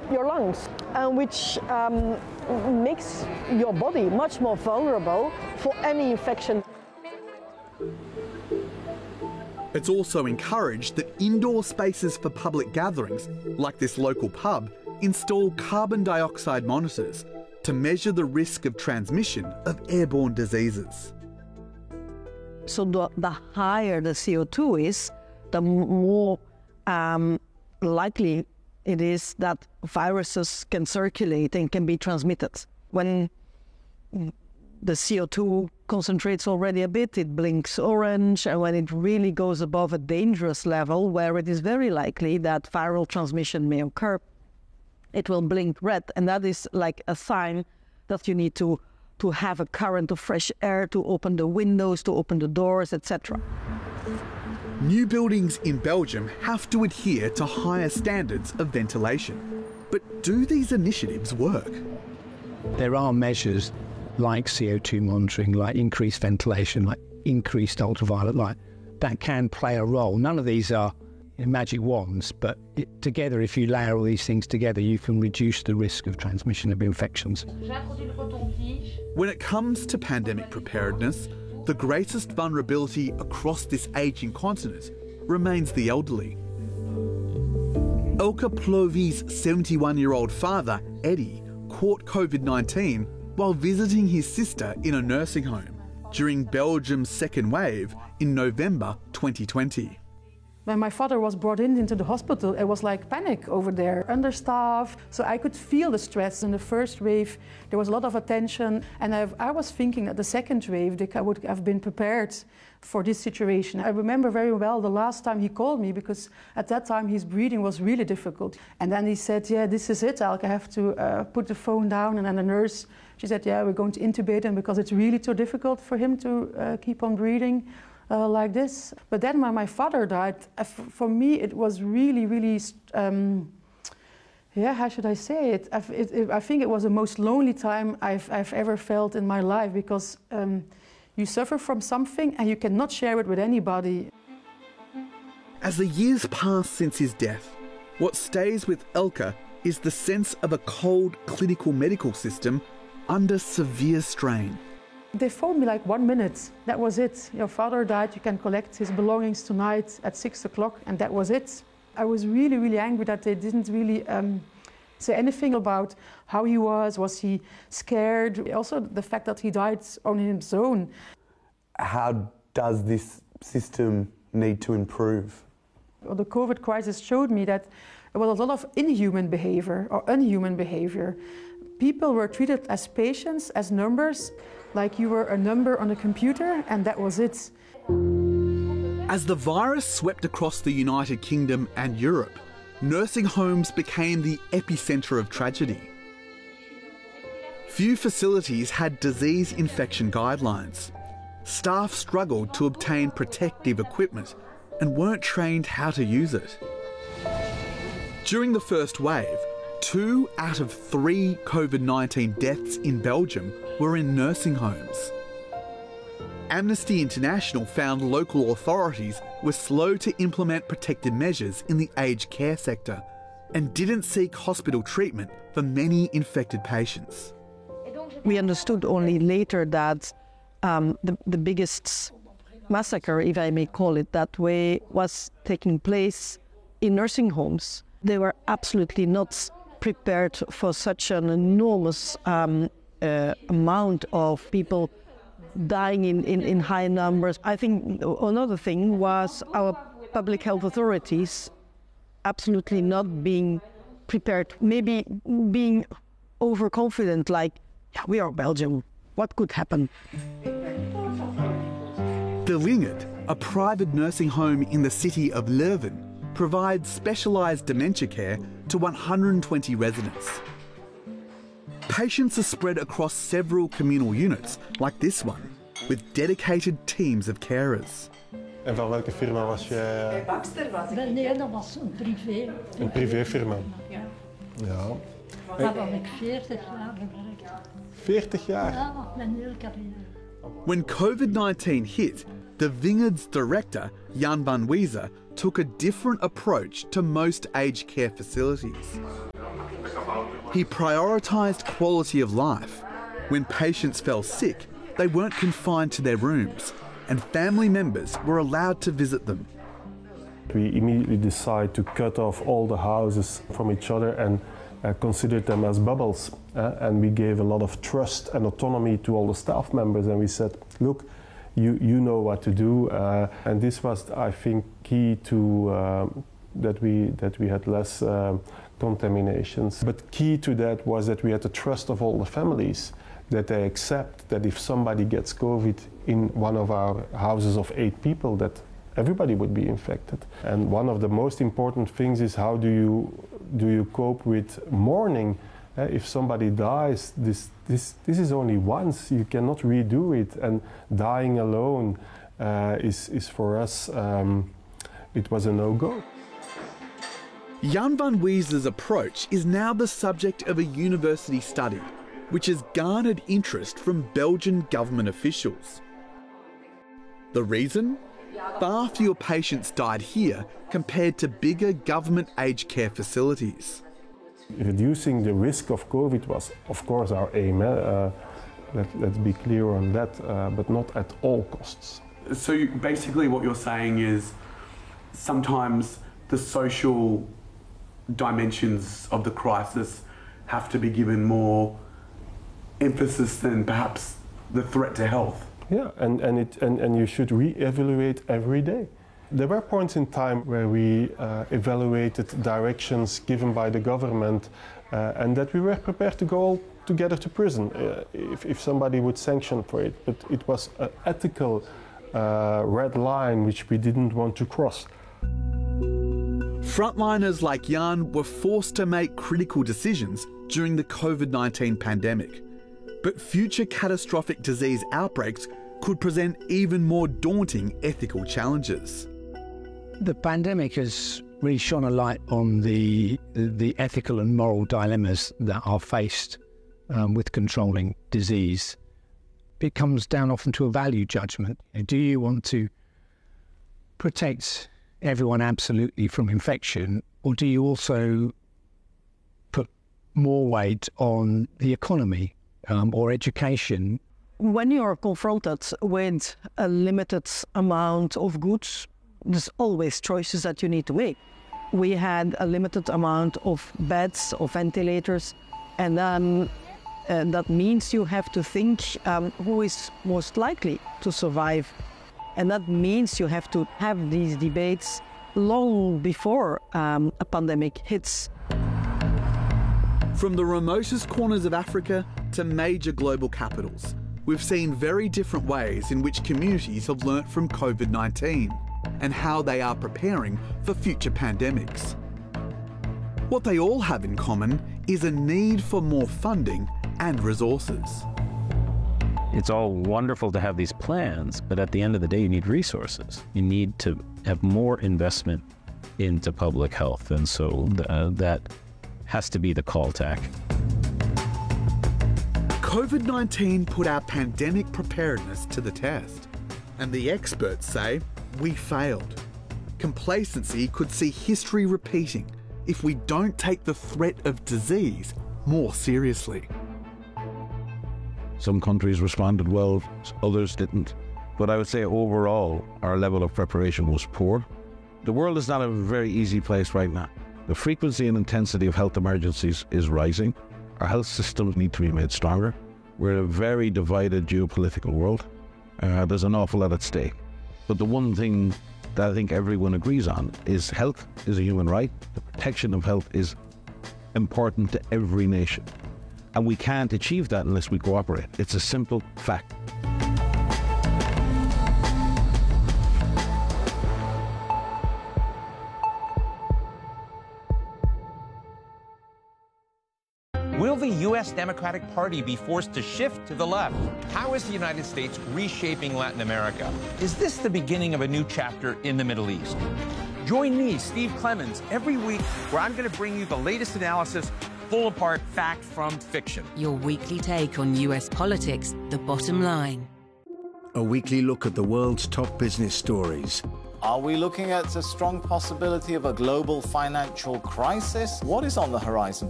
your lungs, and which makes your body much more vulnerable for any infection. It's also encouraged that indoor spaces for public gatherings, like this local pub, install carbon dioxide monitors to measure the risk of transmission of airborne diseases. So the higher the CO2 is, the more likely it is that viruses can circulate and can be transmitted. When the CO2 concentrates already a bit, it blinks orange, and when it really goes above a dangerous level where it is very likely that viral transmission may occur, it will blink red, and that is like a sign that you need to have a current of fresh air, to open the windows, to open the doors, etc. New buildings in Belgium have to adhere to higher standards of ventilation. But do these initiatives work? There are measures like CO2 monitoring, like increased ventilation, like increased ultraviolet light, that can play a role. None of these are magic wands, but together, if you layer all these things together, you can reduce the risk of transmission of infections. When it comes to pandemic preparedness, the greatest vulnerability across this ageing continent remains the elderly. Elke Plovi's 71-year-old father, Eddie, caught COVID-19 while visiting his sister in a nursing home during Belgium's second wave in November 2020. When my father was brought into the hospital, it was like panic over there, understaffed. So I could feel the stress. In the first wave, there was a lot of attention. And I was thinking that the second wave, they would have been prepared for this situation. I remember very well the last time he called me, because at that time his breathing was really difficult. And then he said, yeah, this is it, Elke, I have to put the phone down. And then the nurse, she said, yeah, we're going to intubate him because it's really too difficult for him to keep on breathing. Like this. But then when my father died, for me it was really, really, how should I say it? I think it was the most lonely time I've ever felt in my life, because you suffer from something and you cannot share it with anybody. As the years pass since his death, what stays with Elke is the sense of a cold clinical medical system under severe strain. They phoned me like 1 minute, that was it. Your father died, you can collect his belongings tonight at 6 o'clock, and that was it. I was really, really angry that they didn't really say anything about how he was he scared? Also the fact that he died on his own. How does this system need to improve? Well, the COVID crisis showed me that there was a lot of inhuman behavior or unhuman behavior. People were treated as patients, as numbers, like you were a number on a computer, and that was it. As the virus swept across the United Kingdom and Europe, nursing homes became the epicentre of tragedy. Few facilities had disease infection guidelines. Staff struggled to obtain protective equipment and weren't trained how to use it. During the first wave, 2 out of 3 COVID-19 deaths in Belgium were in nursing homes. Amnesty International found local authorities were slow to implement protective measures in the aged care sector and didn't seek hospital treatment for many infected patients. We understood only later that the biggest massacre, if I may call it that way, was taking place in nursing homes. They were absolutely not prepared for such an enormous amount of people dying in high numbers. I think another thing was our public health authorities absolutely not being prepared, maybe being overconfident, like, yeah, we are Belgium, what could happen? De Wingert, a private nursing home in the city of Leuven, provides specialised dementia care to 120 residents. Patients are spread across several communal units, like this one, with dedicated teams of carers. En van welke firma was je? Bij Baxter was ik. Nee, dat was een privé. Een privéfirma? Ja. Ja. Daar heb ik 40 jaar gewerkt. 40 jaar? Ja, mijn hele carrière. When COVID-19 hit, de Wingert's director, Jan van Wezer, took a different approach to most aged care facilities. He prioritised quality of life. When patients fell sick, they weren't confined to their rooms, and family members were allowed to visit them. We immediately decided to cut off all the houses from each other and considered them as bubbles. And we gave a lot of trust and autonomy to all the staff members, and we said, look, you know what to do. And this was, I think, key to that we had less contaminations. But key to that was that we had the trust of all the families, that they accept that if somebody gets COVID in one of our houses of 8 people, that everybody would be infected. And one of the most important things is how do you cope with mourning? If somebody dies, this is only once. You cannot redo it. And dying alone is for us, it was a no-go. Jan van Wees's approach is now the subject of a university study, which has garnered interest from Belgian government officials. The reason? Far fewer patients died here compared to bigger government aged care facilities. Reducing the risk of COVID was, of course, our aim. Let's be clear on that, but not at all costs. So basically what you're saying is sometimes the social dimensions of the crisis have to be given more emphasis than perhaps the threat to health. Yeah, and you should re-evaluate every day. There were points in time where we evaluated directions given by the government and that we were prepared to go all together to prison if somebody would sanction for it. But it was an ethical red line which we didn't want to cross. Frontliners like Jan were forced to make critical decisions during the COVID-19 pandemic. But future catastrophic disease outbreaks could present even more daunting ethical challenges. The pandemic has really shone a light on the ethical and moral dilemmas that are faced with controlling disease. It comes down often to a value judgment. Do you want to protect everyone absolutely from infection, or do you also put more weight on the economy or education? When you are confronted with a limited amount of goods, there's always choices that you need to make. We had a limited amount of beds, of ventilators, and then that means you have to think who is most likely to survive. And that means you have to have these debates long before a pandemic hits. From the remotest corners of Africa to major global capitals, we've seen very different ways in which communities have learnt from COVID-19 and how they are preparing for future pandemics. What they all have in common is a need for more funding and resources. It's all wonderful to have these plans, but at the end of the day, you need resources. You need to have more investment into public health, and so that has to be the call to action. COVID-19 put our pandemic preparedness to the test, and the experts say we failed. Complacency could see history repeating if we don't take the threat of disease more seriously. Some countries responded well, others didn't. But I would say overall, our level of preparation was poor. The world is not a very easy place right now. The frequency and intensity of health emergencies is rising. Our health systems need to be made stronger. We're in a very divided geopolitical world. There's an awful lot at stake. But the one thing that I think everyone agrees on is health is a human right. The protection of health is important to every nation. And we can't achieve that unless we cooperate. It's a simple fact. Will the U.S. Democratic Party be forced to shift to the left? How is the United States reshaping Latin America? Is this the beginning of a new chapter in the Middle East? Join me, Steve Clemons, every week where I'm going to bring you the latest analysis, pull apart fact from fiction. Your weekly take on U.S. politics, The Bottom Line. A weekly look at the world's top business stories. Are we looking at a strong possibility of a global financial crisis? What is on the horizon?